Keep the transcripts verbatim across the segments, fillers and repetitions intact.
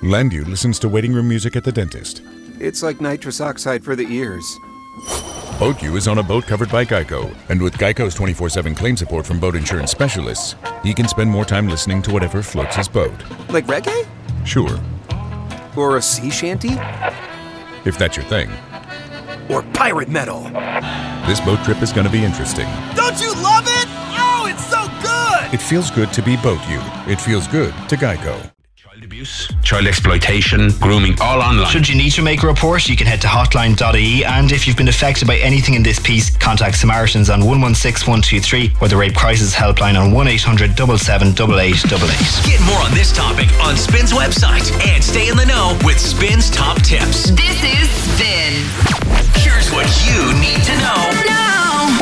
Landu listens to waiting room music at the dentist. It's like nitrous oxide for the ears. BoatU is on a boat covered by Geico, and with Geico's twenty-four seven claim support from boat insurance specialists, he can spend more time listening to whatever floats his boat. Like reggae? Sure. Or a sea shanty? If that's your thing. Or pirate metal? This boat trip is going to be interesting. Don't you love it? Oh, it's so good! It feels good to be BoatU. It feels good to Geico. Child abuse, child exploitation, grooming, all online. Should you need to make a report, you can head to hotline dot I E, and if you've been affected by anything in this piece, contact Samaritans on one one six one two three or the Rape Crisis Helpline on one eight hundred seven seven eight eight eight eight. Get more on this topic on Spin's website and stay in the know with Spin's top tips. This is Spin. Here's what you need to know. Now.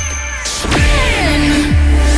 Spin.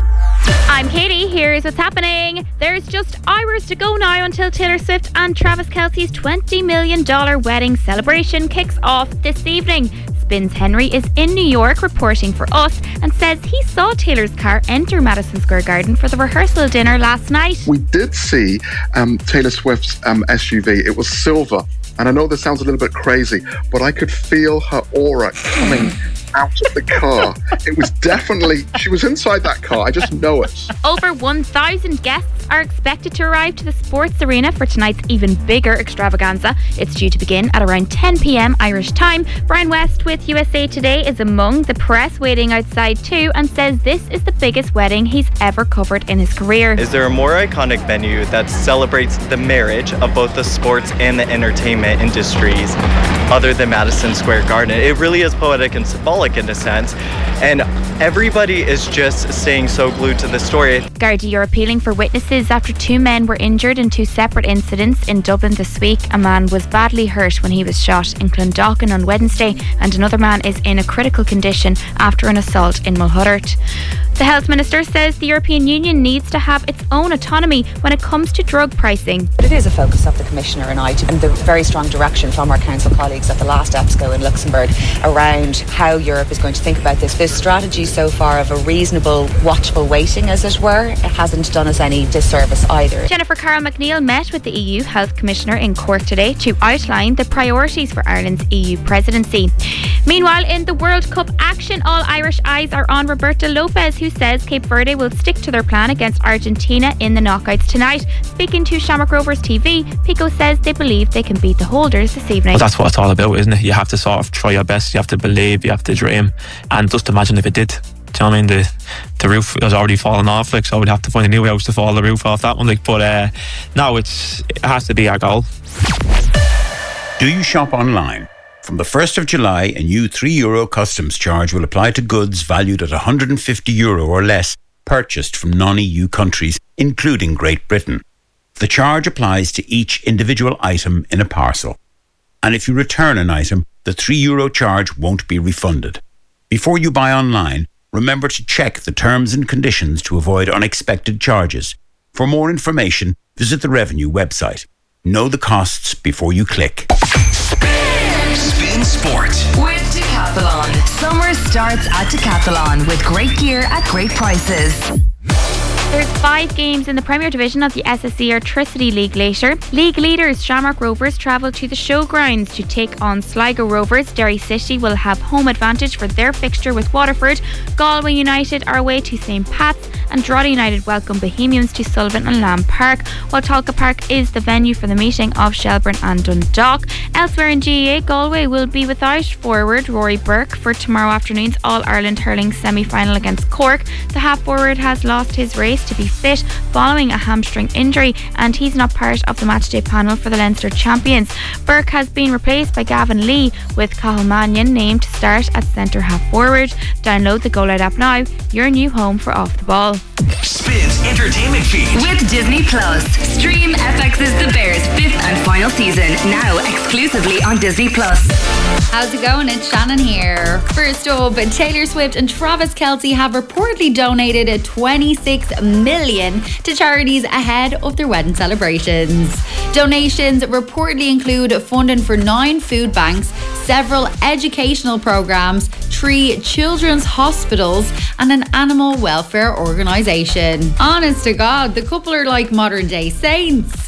I'm Katie, here's what's happening. There's just hours to go now until Taylor Swift and Travis Kelce's twenty million dollars wedding celebration kicks off this evening. Spin's Henry is in New York reporting for us and says he saw Taylor's car enter Madison Square Garden for the rehearsal dinner last night. We did see um, Taylor Swift's um, S U V. It was silver. And I know this sounds a little bit crazy, but I could feel her aura coming out of the car. It was definitely, she was inside that car. I just know it. Over one thousand guests are expected to arrive to the sports arena for tonight's even bigger extravaganza. It's due to begin at around ten p.m. Irish time. Brian West with U S A Today is among the press waiting outside too and says this is the biggest wedding he's ever covered in his career. Is there a more iconic venue that celebrates the marriage of both the sports and the entertainment industries other than Madison Square Garden? It really is poetic and symbolic in a sense, and everybody is just staying so glued to the story. Gardaí are appealing for witnesses after two men were injured in two separate incidents in Dublin this week. A man was badly hurt when he was shot in Clondalkin on Wednesday, and another man is in a critical condition after an assault in Mulhuddart. The Health Minister says the European Union needs to have its own autonomy when it comes to drug pricing. It is a focus of the Commissioner and I, and the very strong direction from our Council colleagues at the last EPSCO in Luxembourg around how Europe is going to think about this. This strategy so far of a reasonable, watchful waiting, as it were, it hasn't done us any disservice either. Jennifer Carroll McNeil met with the E U Health Commissioner in Cork today to outline the priorities for Ireland's E U presidency. Meanwhile, in the World Cup action, all Irish eyes are on Roberto Lopez, who says Cape Verde will stick to their plan against Argentina in the knockouts tonight. Speaking to Shamrock Rovers T V, Pico says they believe they can beat the holders this evening. Well, that's what it's all about, isn't it? You have to sort of try your best, you have to believe, you have to dream, and just imagine if it did. Do you know what I mean? The, the roof has already fallen off, like, so we'd have to find a new house to fall the roof off that one. Like, but uh, no, it's, it has to be our goal. Do you shop online? From the first of July, a new three euro customs charge will apply to goods valued at one hundred fifty euro or less purchased from non-E U countries, including Great Britain. The charge applies to each individual item in a parcel. And if you return an item, the three euro charge won't be refunded. Before you buy online, remember to check the terms and conditions to avoid unexpected charges. For more information, visit the Revenue website. Know the costs before you click. Spin Sport with Decathlon. Summer starts at Decathlon with great gear at great prices. There's five games in the Premier Division of the S S E Airtricity League later. League leaders Shamrock Rovers travel to the Showgrounds to take on Sligo Rovers. Derry City will have home advantage for their fixture with Waterford. Galway United are away to Saint Pat's, and Drogheda United welcome Bohemians to Sullivan and Lamb Park, while Tolka Park is the venue for the meeting of Shelbourne and Dundalk. Elsewhere in G A A, Galway will be without forward Rory Burke for tomorrow afternoon's All-Ireland hurling semi-final against Cork. The half-forward has lost his race to be fit following a hamstring injury, and he's not part of the matchday panel for the Leinster champions. Burke has been replaced by Gavin Lee, with Cathal Mannion named to start at centre half forward. Download the Go Loud app now, your new home for Off the Ball. Spin's entertainment feed with Disney Plus. Stream F X's The Bears fifth and final season now exclusively on Disney Plus. How's it going? It's Shannon here. First up, Taylor Swift and Travis Kelce have reportedly donated twenty-six million to charities ahead of their wedding celebrations. Donations reportedly include funding for nine food banks, several educational programs, three children's hospitals, and an animal welfare organisation. Honest to God, the couple are like modern day saints.